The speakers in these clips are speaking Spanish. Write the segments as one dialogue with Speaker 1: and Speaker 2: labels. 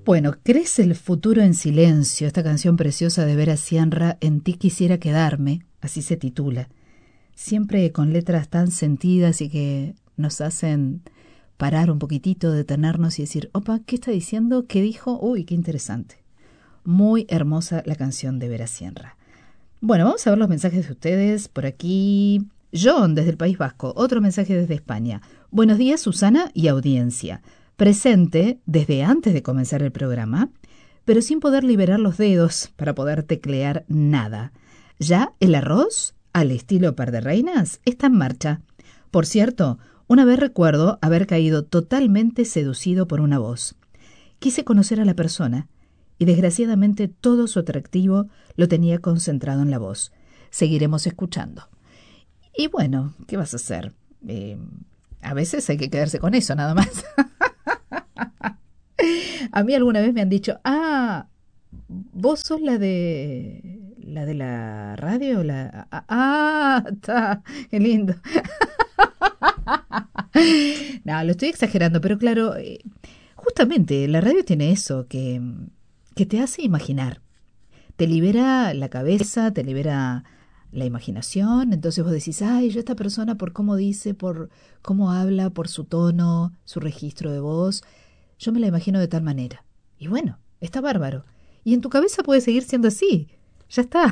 Speaker 1: Bueno, crece el futuro en silencio, esta canción preciosa de Vera Sciarra, En ti quisiera quedarme, así se titula. Siempre con letras tan sentidas y que nos hacen parar un poquitito, detenernos y decir, opa, ¿qué está diciendo? ¿Qué dijo? Uy, qué interesante. Muy hermosa la canción de Vera Sciarra. Bueno, vamos a ver los mensajes de ustedes. Por aquí, John, desde el País Vasco. Otro mensaje desde España. Buenos días, Susana y audiencia. Presente desde antes de comenzar el programa, pero sin poder liberar los dedos para poder teclear nada. Ya el arroz, al estilo Par de Reinas, está en marcha. Por cierto, una vez recuerdo haber caído totalmente seducido por una voz. Quise conocer a la persona y desgraciadamente todo su atractivo lo tenía concentrado en la voz. Seguiremos escuchando. Y bueno, ¿qué vas a hacer? A veces hay que quedarse con eso, nada más. A mí alguna vez me han dicho, vos sos la de la radio, está, qué lindo. No, lo estoy exagerando, pero claro, justamente la radio tiene eso, que te hace imaginar, te libera la cabeza, te libera la imaginación, entonces vos decís, ay, yo esta persona por cómo dice, por cómo habla, por su tono, su registro de voz, yo me la imagino de tal manera. Y bueno, está bárbaro. Y en tu cabeza puede seguir siendo así. Ya está.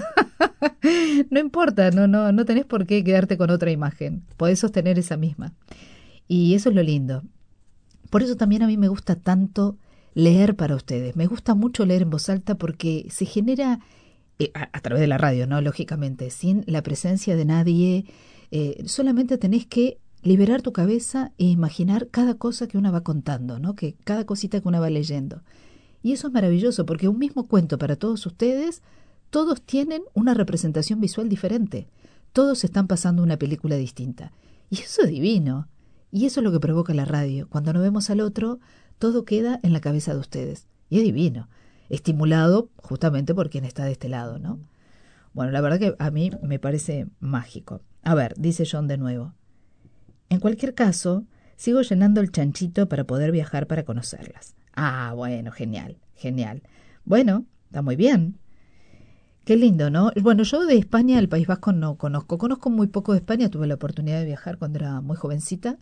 Speaker 1: No importa, no tenés por qué quedarte con otra imagen. Podés sostener esa misma. Y eso es lo lindo. Por eso también a mí me gusta tanto leer para ustedes. Me gusta mucho leer en voz alta porque se genera, a través de la radio, ¿no? Lógicamente, sin la presencia de nadie, solamente tenés que liberar tu cabeza e imaginar cada cosa que una va contando, ¿no? Que cada cosita que una va leyendo. Y eso es maravilloso porque un mismo cuento para todos ustedes, todos tienen una representación visual diferente. Todos están pasando una película distinta. Y eso es divino. Y eso es lo que provoca la radio. Cuando nos vemos al otro, todo queda en la cabeza de ustedes. Y es divino. Estimulado justamente por quien está de este lado, ¿no? Bueno, la verdad que a mí me parece mágico. A ver, dice John de nuevo. En cualquier caso, sigo llenando el chanchito para poder viajar para conocerlas. Bueno, genial, genial. Bueno, está muy bien. Qué lindo, ¿no? Bueno, yo de España, el País Vasco, no conozco. Conozco muy poco de España, tuve la oportunidad de viajar cuando era muy jovencita,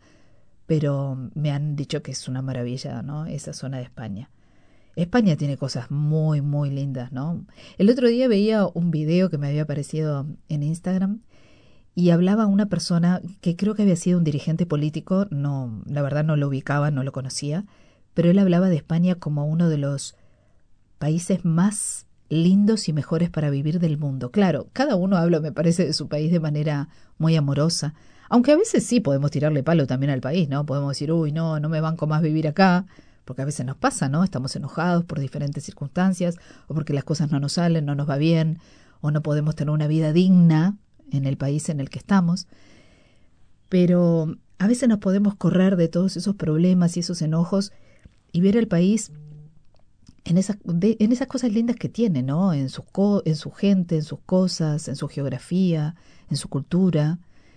Speaker 1: pero me han dicho que es una maravilla, ¿no? Esa zona de España. España tiene cosas muy, muy lindas, ¿no? El otro día veía un video que me había aparecido en Instagram y hablaba una persona que creo que había sido un dirigente político, no, la verdad no lo ubicaba, no lo conocía, pero él hablaba de España como uno de los países más lindos y mejores para vivir del mundo. Claro, cada uno habla, me parece, de su país de manera muy amorosa, aunque a veces sí podemos tirarle palo también al país, ¿no? Podemos decir, uy, no me banco más vivir acá, porque a veces nos pasa, ¿no? Estamos enojados por diferentes circunstancias, o porque las cosas no nos salen, no nos va bien, o no podemos tener una vida digna en el país en el que estamos. Pero a veces nos podemos correr de todos esos problemas y esos enojos y ver el país en esas cosas lindas que tiene, ¿no? En su gente, en sus cosas, en su geografía, en su cultura.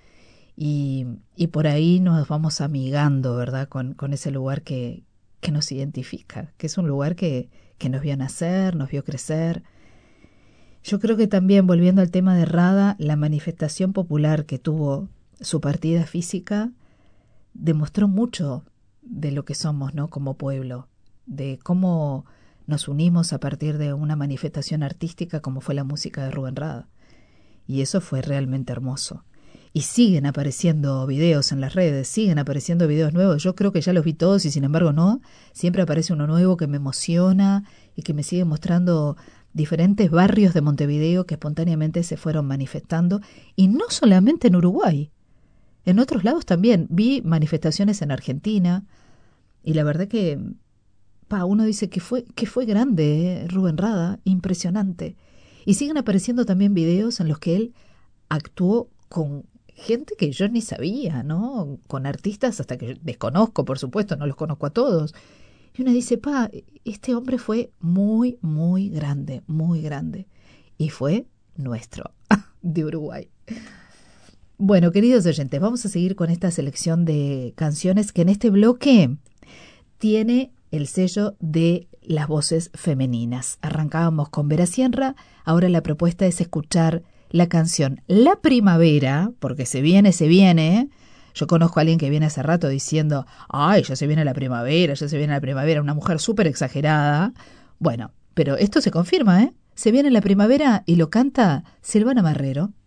Speaker 1: Y por ahí nos vamos amigando, ¿verdad? Con ese lugar que nos identifica, que es un lugar que nos vio nacer, nos vio crecer. Yo creo que también, volviendo al tema de Rada, la manifestación popular que tuvo su partida física demostró mucho de lo que somos, ¿no? Como pueblo, de cómo nos unimos a partir de una manifestación artística como fue la música de Rubén Rada. Y eso fue realmente hermoso. Y siguen apareciendo videos en las redes, siguen apareciendo videos nuevos. Yo creo que ya los vi todos y sin embargo no. Siempre aparece uno nuevo que me emociona y que me sigue mostrando diferentes barrios de Montevideo que espontáneamente se fueron manifestando. Y no solamente en Uruguay. En otros lados también. Vi manifestaciones en Argentina. Y la verdad que uno dice que fue grande, Rubén Rada. Impresionante. Y siguen apareciendo también videos en los que él actuó con gente que yo ni sabía, ¿no? Con artistas hasta que yo desconozco, por supuesto, no los conozco a todos. Y uno dice, este hombre fue muy, muy grande, muy grande. Y fue nuestro, de Uruguay. Bueno, queridos oyentes, vamos a seguir con esta selección de canciones que en este bloque tiene el sello de las voces femeninas. Arrancábamos con Vera Sierra, ahora la propuesta es escuchar la canción La Primavera, porque se viene. Yo conozco a alguien que viene hace rato diciendo, ay, ya se viene la primavera, ya se viene la primavera, una mujer súper exagerada. Bueno, pero esto se confirma, ¿eh? Se viene la primavera y lo canta Silvana Marrero.